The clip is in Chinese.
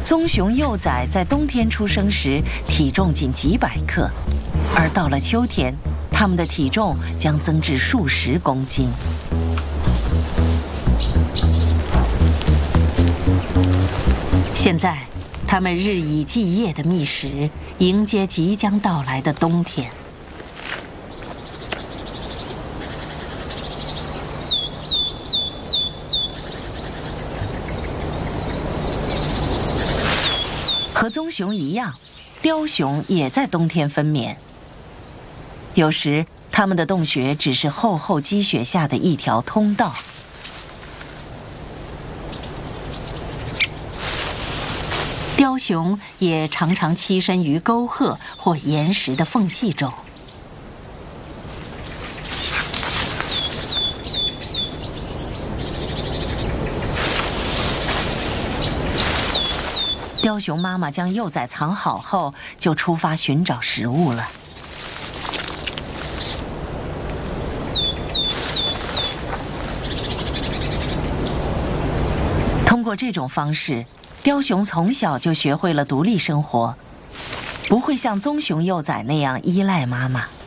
棕熊幼崽在冬天出生时体重仅几百克，而到了秋天，它们的体重将增至数十公斤。现在，它们日以继夜地觅食，迎接即将到来的冬天。和棕熊一样，雕熊也在冬天分娩。有时，它们的洞穴只是厚厚积雪下的一条通道。雕熊也常常栖身于沟壑或岩石的缝隙中。雕熊妈妈将幼崽藏好后，就出发寻找食物了。通过这种方式，雕熊从小就学会了独立生活，不会像棕熊幼崽那样依赖妈妈。